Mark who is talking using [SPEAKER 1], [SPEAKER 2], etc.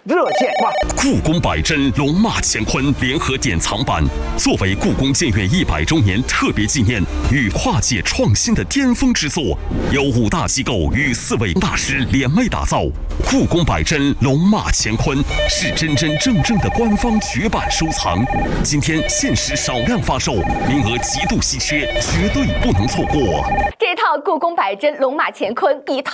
[SPEAKER 1] 热线挂。
[SPEAKER 2] 故宫百珍龙马乾坤联合典藏版，作为故宫建院100周年特别纪念与跨界创新的巅峰之作，由5大机构与4位大师联袂打造。故宫百珍龙马乾坤是真真正正的官方绝版收藏，今天限时少量发售，名额极度稀缺，绝对不能错过。
[SPEAKER 3] 这套故宫百珍龙马乾坤一套